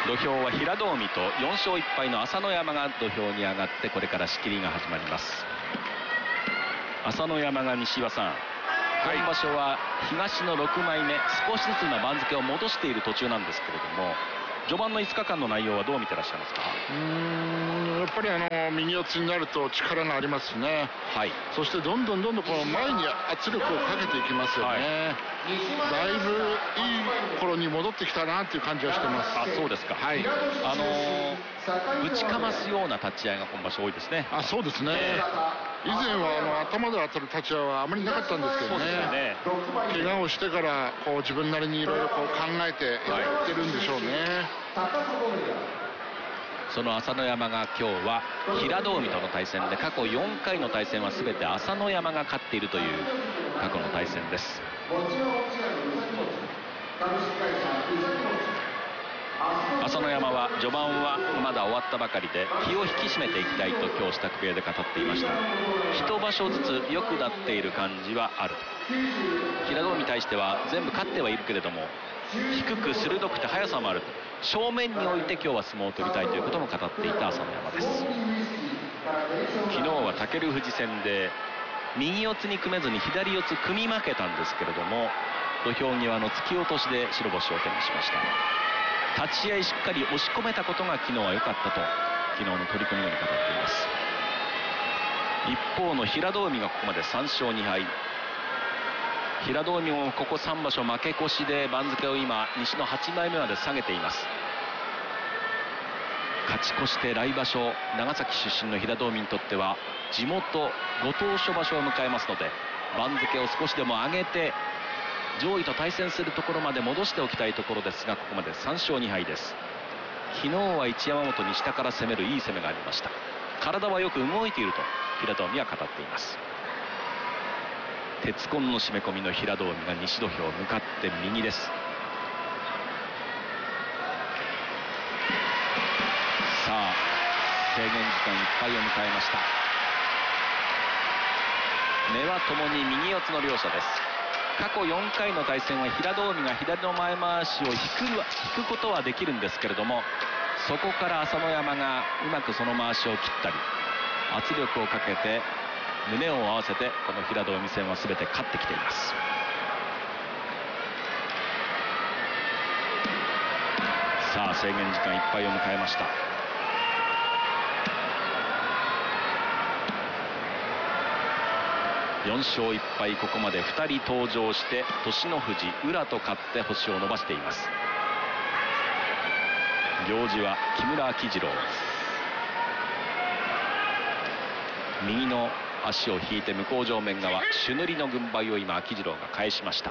土俵は平戸海と4勝1敗の朝乃山が土俵に上がって、これから仕切りが始まります。朝乃山が西岩さん、今場所は東の6枚目、少しずつ今番付を戻している途中なんですけれども、序盤の5日間の内容はどう見てらっしゃいますか？ やっぱり右四つになると力がありますしね、はい、そしてどんどんこの前に圧力をかけていきますよね、だいぶいい頃に戻ってきたなっていう感じはしてます。 あ、そうですか。はい、打ちかますような立ち合いが今場所多いですね。 あ、そうですね、以前は頭で当たる立ち合いはあまりなかったんですけどね、怪我をしてから自分なりにいろいろ考えてやってるんでしょうね。 その朝乃山が今日は平戸海との対戦で、過去4回の対戦は全て朝乃山が勝っているという過去の対戦です。朝乃山は序盤はまだ終わったばかりで、気を引き締めていきたいと今日支度部屋で語っていました。一場所ずつ良くなっている感じはある。平戸海に対しては全部勝ってはいるけれども、低く鋭くて速さもある。正面に置いて今日は相撲を取りたいということも語っていた朝乃山です。昨日は武富士戦で右四つに組めずに左四つ組み負けたんですけれども、土俵際の突き落としで白星を手にしました。立ち合いしっかり押し込めたことが昨日は良かったと昨日の取組後に語っています。一方の平戸海がここまで3勝2敗。平戸海もここ3場所負け越しで番付を今西の8枚目まで下げています。勝ち越して来場所長崎出身の平戸海にとっては地元ご当所場所を迎えますので、番付を少しでも上げて上位と対戦するところまで戻しておきたいところですが、ここまで3勝2敗です。昨日は一山本に下から攻めるいい攻めがありました。体はよく動いていると平戸海は語っています。鉄紺の締め込みの平戸海が西土俵向かって右です。さあ制限時間いっぱいを迎えました。目はともに右四つの両者です。過去4回の対戦は平戸海が左の前回しを引くことはできるんですけれども、そこから朝乃山がうまくその回しを切ったり圧力をかけて胸を合わせて、この平戸海戦は全て勝ってきています。さあ制限時間いっぱいを迎えました。4勝1敗、ここまで2人登場して栃ノ富士、宇良と勝って星を伸ばしています。行司は木村秋次郎。右の足を引いて向正面側、朱塗りの軍配を今秋次郎が返しました。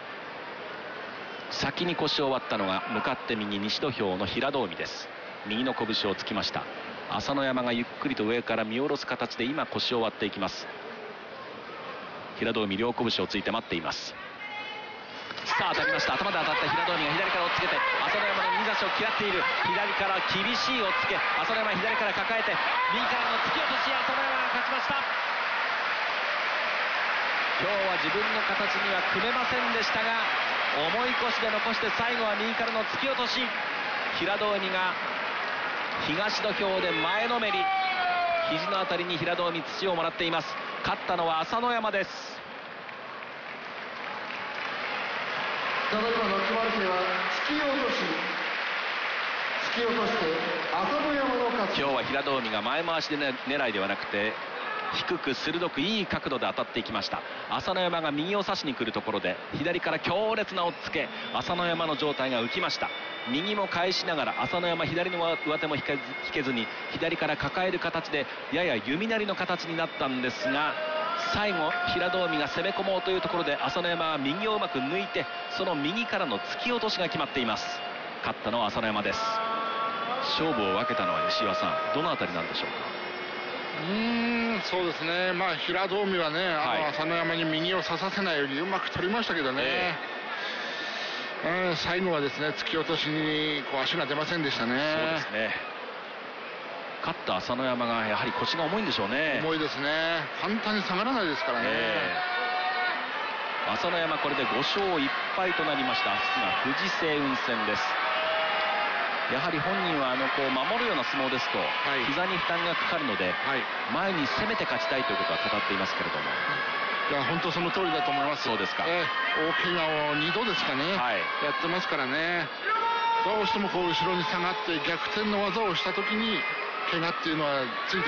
先に腰を割ったのが向かって右西土俵の平戸海です。右の拳をつきました。朝乃山がゆっくりと上から見下ろす形で今腰を割っていきます。平戸海両拳をついて待っています。さあ当たりました。頭で当たった平戸海が左から押っつけて朝乃山の右差しを嫌っている。左から厳しい押っつけ、朝乃山左から抱えて右からの突き落とし、朝乃山が勝ちました。今日は自分の形には組めませんでしたが、重い腰で残して最後は右からの突き落とし。平戸海が東土俵で前のめり、肘のあたりに平戸海土をもらっています。勝ったのは朝乃山です。 ただいまの決まり手は突き落とし、突き落として朝乃山の勝ち。 今日は平戸海が前回しで、狙いではなくて低く鋭くいい角度で当たっていきました。朝乃山が右を差しに来るところで左から強烈な押っつけ、朝乃山の状態が浮きました。右も返しながら朝乃山左の上手も引けずに左から抱える形でやや弓なりの形になったんですが、最後平戸海が攻め込もうというところで朝乃山は右をうまく抜いて、その右からの突き落としが決まっています。勝ったのは朝乃山です。勝負を分けたのは西岩さん、どのあたりなんでしょうか？ そうですね、平戸海はね、朝乃山に右を差させないようにうまく取りましたけどね、最後はですね突き落としに足が出ませんでしたね。 そうですね、勝った朝乃山がやはり腰が重いんでしょうね。 重いですね、簡単に下がらないですからね。 朝乃山これで5勝1敗となりました。明日が富士青雲戦です。 やはり本人はこう守るような相撲ですと、膝に負担がかかるので、前に攻めて勝ちたいということは語っていますけれども。 いや本当その通りだと思います。 そうですか。 大怪我を2度ですかね、やってますからね。どうしてもこう後ろに下がって逆転の技をした時に怪我っていうのはついて